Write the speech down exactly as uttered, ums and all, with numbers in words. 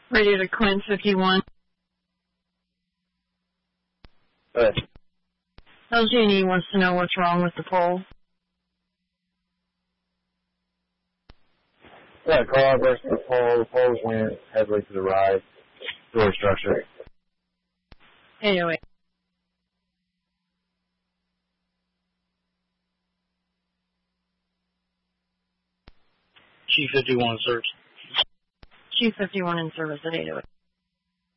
Radio to Quinn fifty-one. Good. L G and E wants to know what's wrong with the pole. Yeah, car versus the pole. The poles went heavily to the right. Door structure. eight oh eight. Chief fifty-one service. Chief fifty-one in service at eight oh eight.